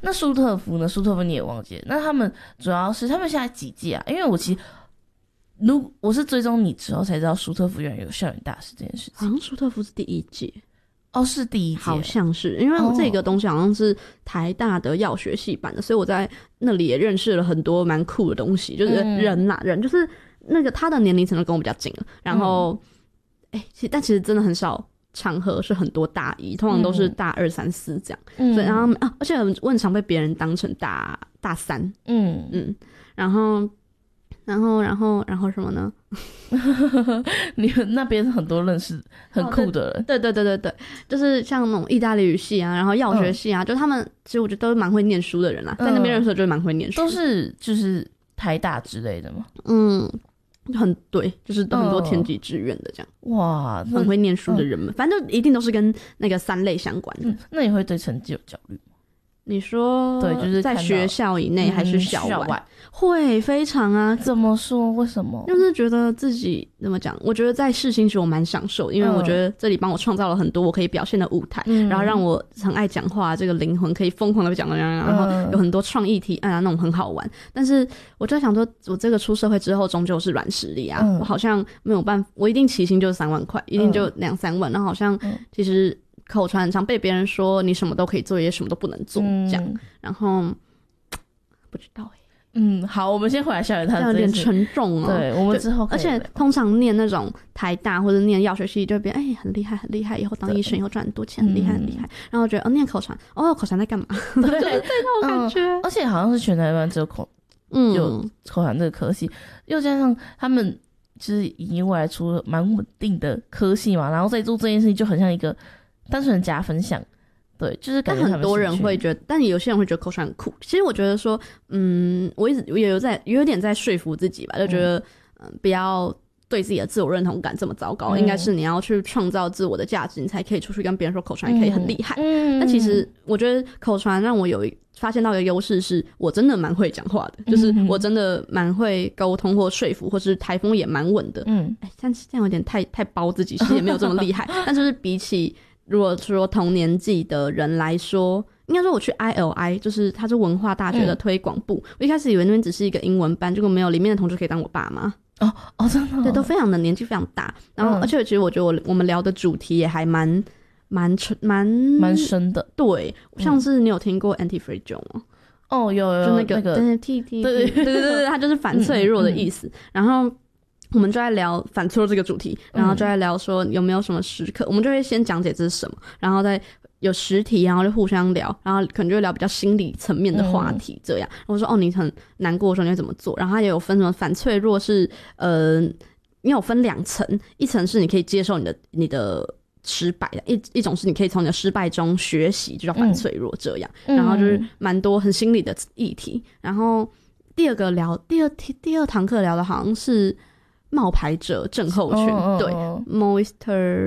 那舒特福呢？舒特福你也忘记了？那他们主要是他们现在几届啊？因为我其实我是追踪你之后才知道舒特福原来有校园大使这件事情。 好像舒特福是第1届。 哦，是第1届， 好像是，因为这个东西好像是台大的药学系版的，所以我在那里也认识了很多蛮酷的东西，就是人就是那个他的年龄层都跟我比较近了，然后但其实真的很少场合是很多大一，通常都是大2、3、4这样，所以然后而且我很常被别人当成大3，然后什么呢？ 你们那边很多认识很酷的人， 对，就是像那种意大利语系啊，然后药学系啊，就他们其实我觉得都是蛮会念书的人啦，在那边认识的就是蛮会念书， 都是就是台大之类的吗？ 对，就是很多填几志愿的这样， 哇， 很会念书的人们，反正就一定都是跟那个3类相关的。 那你会对成绩有焦虑吗？ 你说对，就是在学校以内还是校外？会非常啊。 怎么说？为什么？ 就是觉得自己怎么讲？我觉得在世新时我蛮享受，因为我觉得这里帮我创造了很多我可以表现的舞台，然后让我很爱讲话，这个灵魂可以疯狂的讲，然后有很多创意提案啊，那种很好玩。但是我就在想说，我这个出社会之后终究是软实力啊，我好像没有办法，我一定起薪就是3万块，一定就2、3万，然后好像其实口传很常被别人说你什么都可以做，也什么都不能做，这样，然后不知道好，我们先回来校园探， 有点沉重哦。 对，我们之后可以， 而且通常念那种台大或者念药学系，就变很厉害很厉害，以后当医生以后赚很多钱，很厉害很厉害。然后我觉得念口传，口传在干嘛？对，就是这种感觉。 而且好像是全台湾只有口传这个科系，又加上他们就是已经未来出了蛮稳定的科系嘛，然后再做这件事情就很像一个单纯的加分项。对，就是感觉但很多人会觉得，但有些人会觉得口传很酷。其实我觉得说，我也有点在说服自己吧，就觉得不要对自己的自我认同感这么糟糕，应该是你要去创造自我的价值，你才可以出去跟别人说口传也可以很厉害。但其实我觉得口传让我发现到一个优势，是我真的蛮会讲话的，就是我真的蛮会沟通或说服，或是台风也蛮稳的。但是这样有点太包自己，其实也没有这么厉害。但就是比起如果说同年纪的人来说，应该说我去 ILI， 就是它是文化大学的推广部，我一开始以为那边只是一个英文班，结果没有，里面的同学可以当我爸妈。 真的对，都非常的年纪非常大，然后而且其实我觉得我们聊的主题也还蛮深的。 对，像是你有听过 anti-fragile 吗？ 有就那个 T， 对，它就是反脆弱的意思。然后我们就在聊反脆弱这个主题，然后就在聊说有没有什么时刻，我们就会先讲解这是什么，然后再有实体，然后就互相聊，然后可能就会聊比较心理层面的话题这样。我说你很难过的时候你会怎么做？然后它也有分什么反脆弱是因为有分2层，一层是你可以接受你的失败的，一种是你可以从你的失败中学习，就叫反脆弱这样。然后就是蛮多很心理的议题。然后第二堂课聊的好像是冒牌者症候群，对 moisture